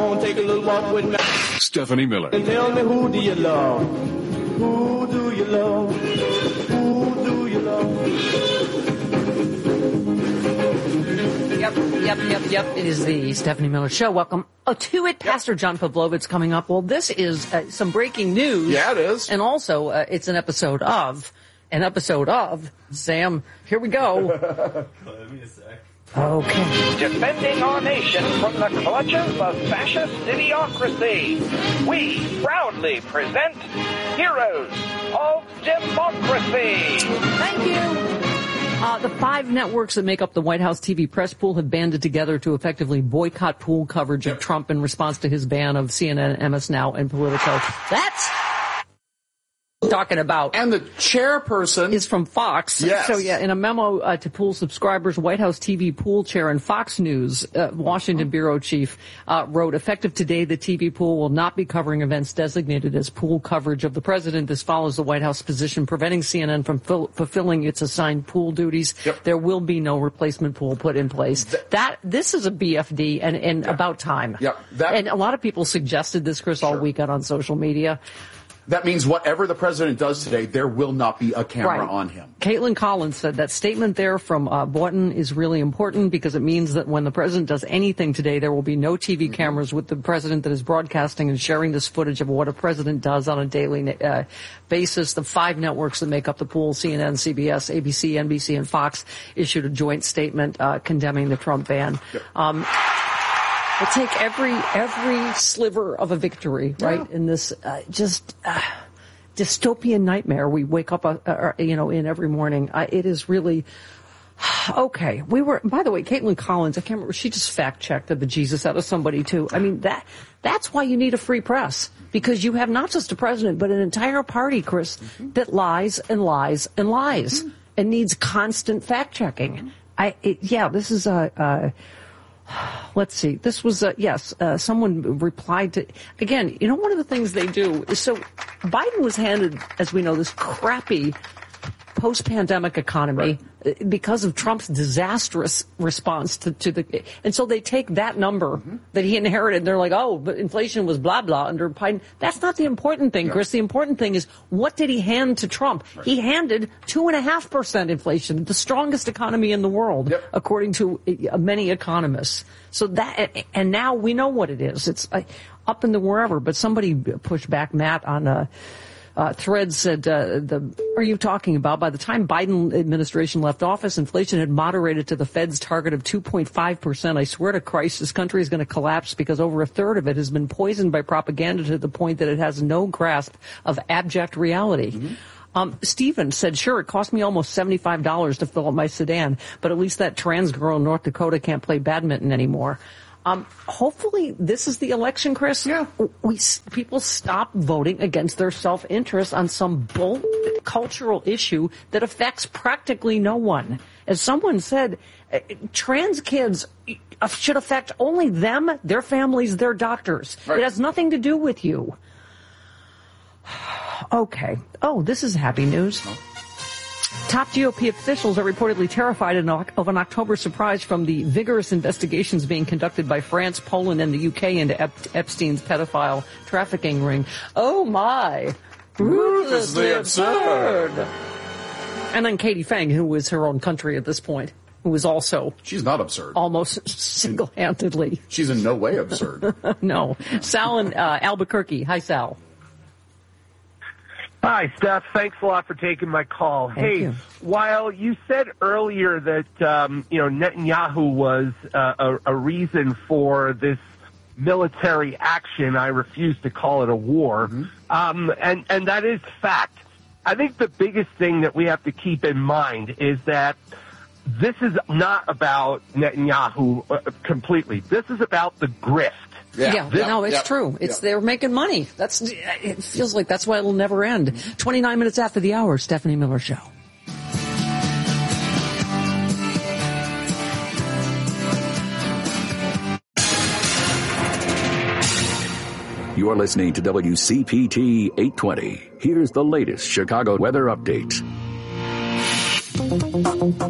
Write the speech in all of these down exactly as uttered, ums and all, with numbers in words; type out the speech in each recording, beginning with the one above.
on, take a little walk with me. Stephanie Miller. And tell me, who do you love? Who do you love? Who do you love? Yep, yep, yep, yep. It is the Stephanie Miller Show. Welcome oh, to it. Yep. Pastor John Pavlovitz coming up. Well, this is uh, some breaking news. Yeah, it is. And also, uh, it's an episode of, an episode of, Sam, here we go. Give me a sec. Okay. Defending our nation from the clutches of fascist idiocracy, we proudly present Heroes of Democracy. Thank you. Uh, the five networks that make up the White House T V press pool have banded together to effectively boycott pool coverage of Trump in response to his ban of C N N, M S Now, and Politico. That's talking about. And the chairperson is from Fox. Yes. So yeah, in a memo uh, to pool subscribers, White House T V pool chair and Fox News uh, Washington bureau chief uh, wrote, effective today, the T V pool will not be covering events designated as pool coverage of the president. This follows the White House position preventing C N N from fil- fulfilling its assigned pool duties. Yep. There will be no replacement pool put in place. Th- that this is a B F D and, and yeah. about time. Yep. That- and a lot of people suggested this, Chris, sure. all weekend on social media. That means whatever the president does today, there will not be a camera right. on him. Caitlin Collins said that statement there from uh, Boynton is really important because it means that when the president does anything today, there will be no T V mm-hmm. cameras with the president that is broadcasting and sharing this footage of what a president does on a daily uh, basis. The five networks that make up the pool, C N N, C B S, A B C, N B C, and Fox, issued a joint statement uh, condemning the Trump ban. Yep. Um, We'll take every every sliver of a victory, right, yeah. in this uh, just uh, dystopian nightmare we wake up, uh, uh, you know, in every morning. Uh, it is really okay. We were, by the way, Caitlin Collins. I can't remember. She just fact checked the bejesus out of somebody too. I mean that that's why you need a free press, because you have not just a president but an entire party, Chris, mm-hmm. that lies and lies and lies mm-hmm. and needs constant fact checking. Mm-hmm. I it, yeah, this is a. Uh, Let's see. This was, uh, yes, uh, someone replied to, again, you know, one of the things they do is, so Biden was handed, as we know, this crappy post-pandemic economy right. because of Trump's disastrous response to, to the, and so they take that number mm-hmm. that he inherited and they're like, oh, but inflation was blah, blah under Biden. That's not the important thing, yeah. Chris. The important thing is, what did he hand to Trump? Right. He handed two and a half percent inflation, the strongest economy in the world, yep. according to uh, many economists. So that, and now we know what it is. It's uh, up in the wherever, but somebody pushed back Matt on, uh, Uh, Threads said, uh, the, what are you talking about? By the time Biden administration left office, inflation had moderated to the Fed's target of two point five percent. I swear to Christ, this country is going to collapse because over a third of it has been poisoned by propaganda to the point that it has no grasp of abject reality. Mm-hmm. Um, Stephen said, sure, it cost me almost seventy-five dollars to fill up my sedan, but at least that trans girl in North Dakota can't play badminton anymore. Um, hopefully this is the election, Chris. Yeah. We, people stop voting against their self-interest on some bull cultural issue that affects practically no one. As someone said, uh, trans kids should affect only them, their families, their doctors. Right. It has nothing to do with you. Okay. Oh, this is happy news. Top G O P officials are reportedly terrified of an October surprise from the vigorous investigations being conducted by France, Poland, and the U K into Ep- Epstein's pedophile trafficking ring. Oh, my. Ruthlessly absurd. And then Katie Fang, who is her own country at this point, who is also... She's not absurd. Almost single-handedly. She's in no way absurd. No. Sal in uh, Albuquerque. Hi, Sal. Hi, Steph. Thanks a lot for taking my call. Thank hey, you. While you said earlier that, um, you know, Netanyahu was uh, a, a reason for this military action, I refuse to call it a war, mm-hmm. um, and, and that is fact. I think the biggest thing that we have to keep in mind is that this is not about Netanyahu uh, completely. This is about the grift. Yeah, yeah. This, no, it's yeah. true. It's yeah. they're making money. That's it feels like that's why it'll never end. Mm-hmm. twenty-nine minutes after the hour, Stephanie Miller Show. You're listening to W C P T eight twenty. Here's the latest Chicago weather update.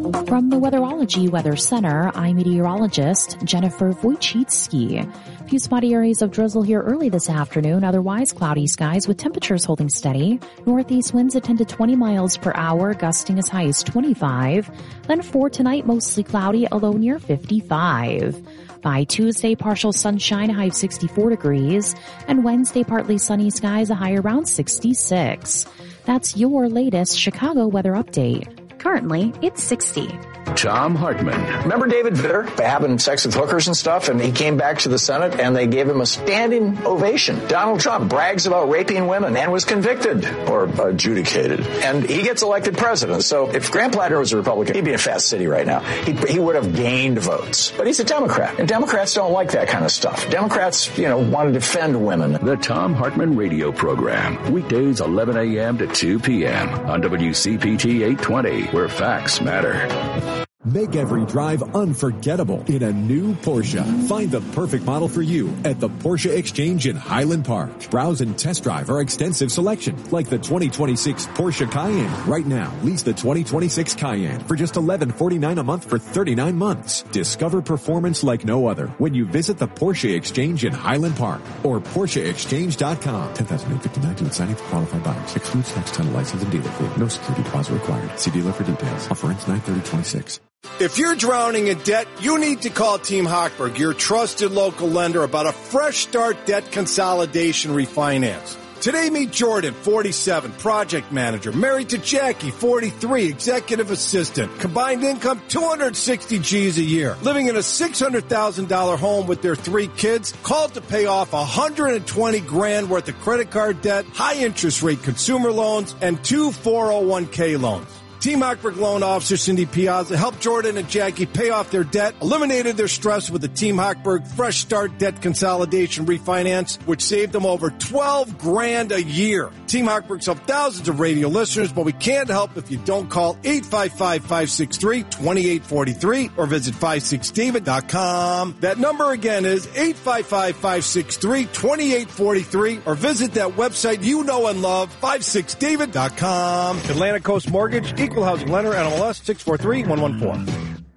From the Weatherology Weather Center, I'm meteorologist Jennifer Wojcicki. A few spotty areas of drizzle here early this afternoon, otherwise cloudy skies with temperatures holding steady. Northeast winds at ten to twenty miles per hour, gusting as high as twenty-five. Then for tonight, mostly cloudy, a low near fifty-five. By Tuesday, partial sunshine, a high of sixty-four degrees. And Wednesday, partly sunny skies, a high around sixty-six. That's your latest Chicago weather update. Currently, it's sixty. Tom Hartman. Remember David Vitter having sex with hookers and stuff, and he came back to the Senate and they gave him a standing ovation. Donald Trump brags about raping women and was convicted or adjudicated, and he gets elected president. So if Grant Platter was a Republican, he'd be in Fast City right now. He, he would have gained votes. But he's a Democrat, and Democrats don't like that kind of stuff. Democrats, you know, want to defend women. The Tom Hartman radio program, weekdays eleven a.m. to two p.m. on W C P T eight twenty, where facts matter. Make every drive unforgettable in a new Porsche. Find the perfect model for you at the Porsche Exchange in Highland Park. Browse and test drive our extensive selection, like the twenty twenty-six Porsche Cayenne. Right now, lease the twenty twenty-six Cayenne for just eleven forty-nine a month for thirty-nine months. Discover performance like no other when you visit the Porsche Exchange in Highland Park or Porsche Exchange dot com. ten thousand eight hundred fifty-nine dollars signing for qualified buyers. Excludes tax, title, license, and dealer fee. No security deposit required. See dealer for details. Offer ends nine thirty twenty-six. If you're drowning in debt, you need to call Team Hochberg, your trusted local lender, about a fresh start debt consolidation refinance. Today, meet Jordan, forty-seven, project manager, married to Jackie, forty-three, executive assistant, combined income two hundred sixty G's a year, living in a six hundred thousand dollars home with their three kids, called to pay off one hundred twenty grand worth of credit card debt, high interest rate consumer loans, and two four oh one k loans. Team Hochberg loan officer Cindy Piazza helped Jordan and Jackie pay off their debt, eliminated their stress with the Team Hochberg Fresh Start Debt Consolidation Refinance, which saved them over twelve grand a year. Team Hochberg's helped thousands of radio listeners, but we can't help if you don't call eight five five, five six three, two eight four three or visit five six david dot com. That number again is eight five five, five six three, two eight four three or visit that website you know and love, five six david dot com. Atlantic Coast Mortgage, Equal Housing Lender, N M L S six four three one one four.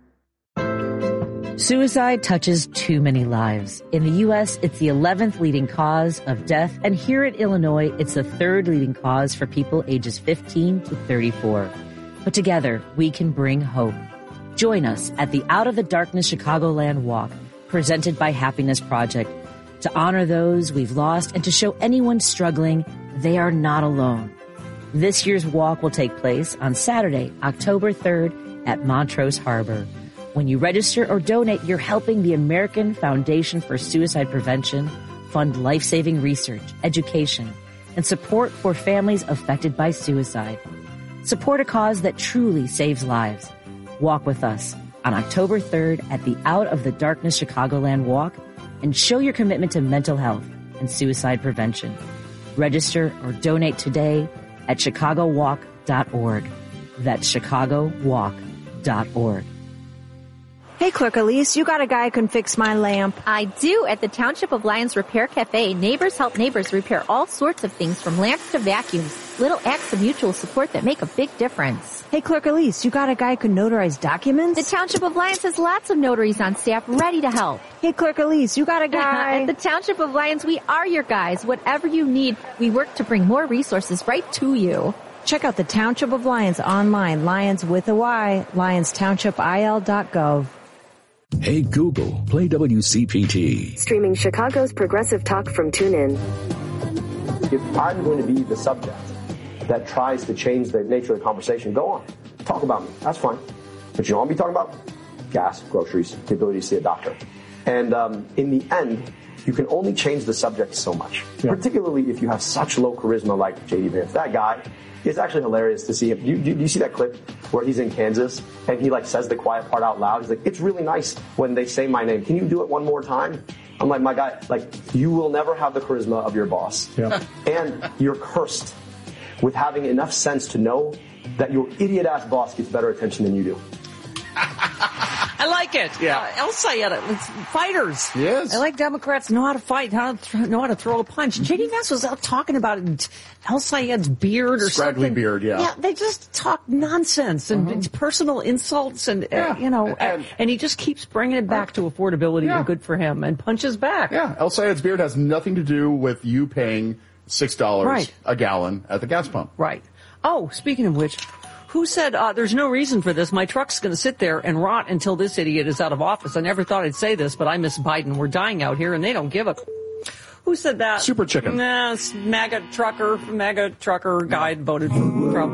Suicide touches too many lives. In the U S, it's the eleventh leading cause of death, and here in Illinois, it's the third leading cause for people ages fifteen to thirty-four. But together, we can bring hope. Join us at the Out of the Darkness Chicagoland Walk, presented by Happiness Project, to honor those we've lost and to show anyone struggling they are not alone. This year's walk will take place on Saturday, October third at Montrose Harbor. When you register or donate, you're helping the American Foundation for Suicide Prevention fund life-saving research, education, and support for families affected by suicide. Support a cause that truly saves lives. Walk with us on October third at the Out of the Darkness Chicagoland Walk and show your commitment to mental health and suicide prevention. Register or donate today at chicago walk dot org. That's chicago walk dot org. Hey, Clerk Elise, you got a guy who can fix my lamp. I do. At the Township of Lyons Repair Cafe, neighbors help neighbors repair all sorts of things, from lamps to vacuums. Little acts of mutual support that make a big difference. Hey, Clerk Elise, you got a guy who can notarize documents? The Township of Lyons has lots of notaries on staff ready to help. Hey, Clerk Elise, you got a guy? At the Township of Lyons, we are your guys. Whatever you need, we work to bring more resources right to you. Check out the Township of Lyons online, Lyons with a Y, lyons township I L dot gov. Hey Google, play W C P T. Streaming Chicago's progressive talk from TuneIn. If I'm going to be the subject that tries to change the nature of the conversation, go on. Talk about me. That's fine. But you know what I'll be talking about? Gas, groceries, the ability to see a doctor. And um, in the end, you can only change the subject so much. Yeah. Particularly if you have such low charisma like J D Vance. That guy, it's actually hilarious to see him. Do you, do you see that clip where he's in Kansas and he like says the quiet part out loud? He's like, it's really nice when they say my name. Can you do it one more time? I'm like, my guy, like, you will never have the charisma of your boss. Yeah. And you're cursed with having enough sense to know that your idiot-ass boss gets better attention than you do. I like like it. Yeah. Uh, El Sayed, it's fighters. Yes. I like Democrats know how to fight, how to th- know how to throw a punch. J D Vance was out talking about it, El Sayed's beard or Scraggly something. beard, yeah. Yeah, they just talk nonsense and uh-huh. personal insults and, yeah. uh, you know, and, and he just keeps bringing it back to affordability yeah. and good for him and punches back. Yeah, El Sayed's beard has nothing to do with you paying six dollars right. a gallon at the gas pump. Right. Oh, speaking of which, who said uh, there's no reason for this? My truck's going to sit there and rot until this idiot is out of office. I never thought I'd say this, but I miss Biden. We're dying out here, and they don't give a... Who said that? Super Chicken. Nah, MAGA trucker, MAGA trucker guy voted for Trump.